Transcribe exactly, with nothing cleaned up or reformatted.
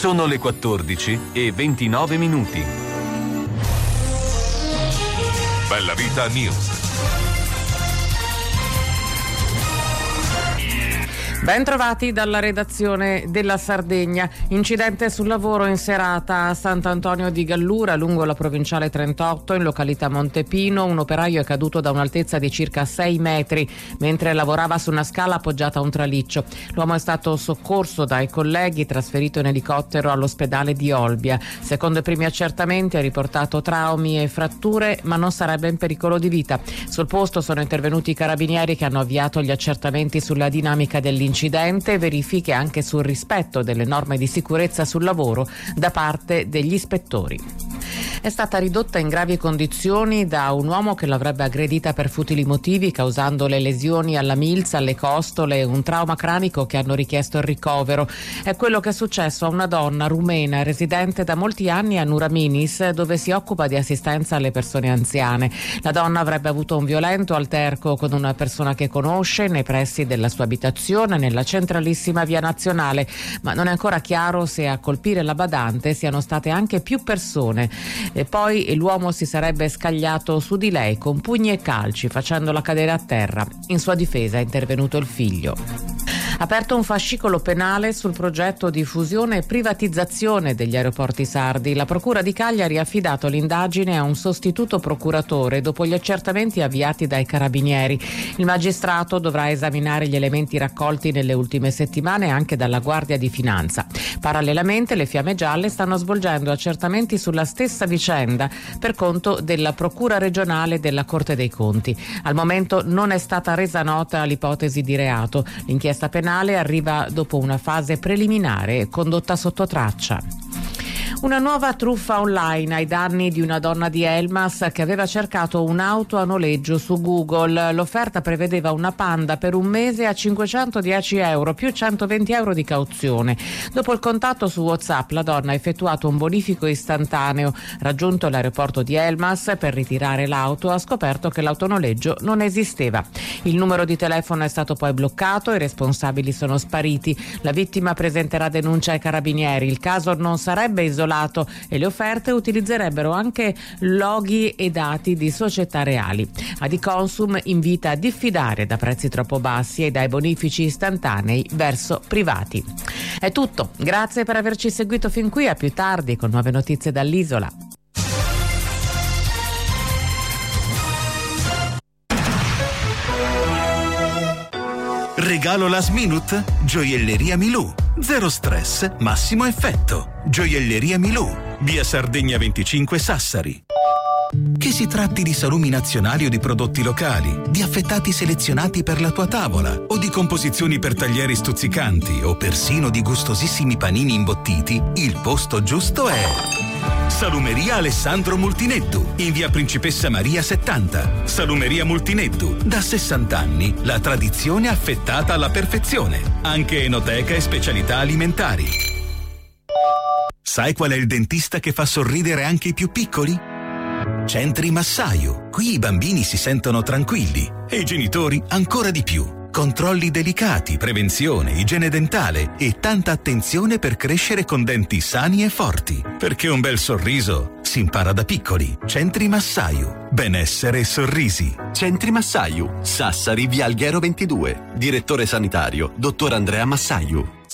Sono le quattordici e ventinove minuti. Bella Vita News. Ben trovati dalla redazione della Sardegna. Incidente sul lavoro in serata a Sant'Antonio di Gallura, lungo la provinciale trentotto, in località Montepino. Un operaio è caduto da un'altezza di circa sei metri mentre lavorava su una scala appoggiata a un traliccio. L'uomo è stato soccorso dai colleghi, trasferito in elicottero all'ospedale di Olbia. Secondo i primi accertamenti ha riportato traumi e fratture, ma non sarebbe in pericolo di vita. Sul posto sono intervenuti i carabinieri che hanno avviato gli accertamenti sulla dinamica dell'incidente. Incidente, verifiche anche sul rispetto delle norme di sicurezza sul lavoro da parte degli ispettori. È stata ridotta in gravi condizioni da un uomo che l'avrebbe aggredita per futili motivi, causando le lesioni alla milza, alle costole e un trauma cranico che hanno richiesto il ricovero. È quello che è successo a una donna rumena residente da molti anni a Nuraminis, dove si occupa di assistenza alle persone anziane. La donna avrebbe avuto un violento alterco con una persona che conosce nei pressi della sua abitazione nella centralissima via Nazionale, ma non è ancora chiaro se a colpire la badante siano state anche più persone. E poi l'uomo si sarebbe scagliato su di lei con pugni e calci, facendola cadere a terra. In sua difesa è intervenuto il figlio. Aperto un fascicolo penale sul progetto di fusione e privatizzazione degli aeroporti sardi. La Procura di Cagliari ha affidato l'indagine a un sostituto procuratore dopo gli accertamenti avviati dai carabinieri. Il magistrato dovrà esaminare gli elementi raccolti nelle ultime settimane anche dalla Guardia di Finanza. Parallelamente le Fiamme Gialle stanno svolgendo accertamenti sulla stessa vicenda per conto della Procura regionale della Corte dei Conti. Al momento non è stata resa nota l'ipotesi di reato. L'inchiesta penale arriva dopo una fase preliminare condotta sotto traccia. Una nuova truffa online ai danni di una donna di Elmas che aveva cercato un'auto a noleggio su Google. L'offerta prevedeva una Panda per un mese a cinquecentodieci euro più centoventi euro di cauzione. Dopo il contatto su WhatsApp, la donna ha effettuato un bonifico istantaneo. Raggiunto l'aeroporto di Elmas per ritirare l'auto, ha scoperto che l'autonoleggio non esisteva. Il numero di telefono è stato poi bloccato e i responsabili sono spariti. La vittima presenterà denuncia ai carabinieri. Il caso non sarebbe isolato e le offerte utilizzerebbero anche loghi e dati di società reali. Adiconsum invita a diffidare da prezzi troppo bassi e dai bonifici istantanei verso privati. È tutto, grazie per averci seguito fin qui, a più tardi con nuove notizie dall'isola. Regalo last minute? Gioielleria Milù. Zero stress, massimo effetto. Gioielleria Milù, via Sardegna venticinque Sassari. Che si tratti di salumi nazionali o di prodotti locali, di affettati selezionati per la tua tavola o di composizioni per taglieri stuzzicanti o persino di gustosissimi panini imbottiti, il posto giusto è Salumeria Alessandro Multineddu, in via Principessa Maria settanta. Salumeria Multineddu, da sessanta anni, la tradizione affettata alla perfezione. Anche enoteca e specialità alimentari. Sai qual è il dentista che fa sorridere anche i più piccoli? Centri Massaio. Qui i bambini si sentono tranquilli e i genitori ancora di più. Controlli delicati, prevenzione, igiene dentale e tanta attenzione per crescere con denti sani e forti. Perché un bel sorriso si impara da piccoli. Centri Massaio. Benessere e sorrisi. Centri Massaio. Sassari, via Alghero ventidue. Direttore sanitario, dottor Andrea Massaio.